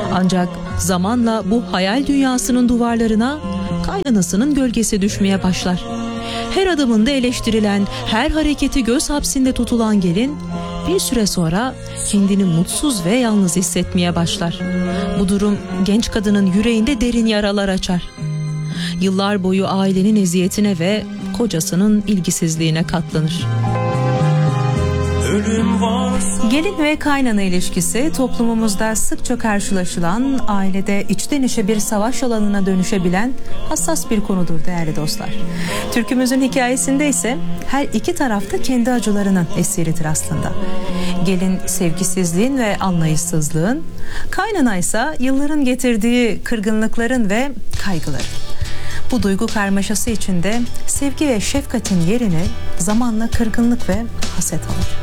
Ancak zamanla bu hayal dünyasının duvarlarına kaynanasının gölgesi düşmeye başlar. Her adımında eleştirilen, her hareketi göz hapsinde tutulan gelin bir süre sonra kendini mutsuz ve yalnız hissetmeye başlar. Bu durum genç kadının yüreğinde derin yaralar açar. Yıllar boyu ailenin eziyetine ve kocasının ilgisizliğine katlanır. Gelin ve kaynana ilişkisi toplumumuzda sıkça karşılaşılan, ailede içten içe bir savaş alanına dönüşebilen hassas bir konudur değerli dostlar. Türkümüzün hikayesinde ise her iki tarafta kendi acılarının esiridir aslında. Gelin sevgisizliğin ve anlayışsızlığın, kaynana ise yılların getirdiği kırgınlıkların ve kaygıların. Bu duygu karmaşası içinde sevgi ve şefkatin yerini zamanla kırgınlık ve haset alır.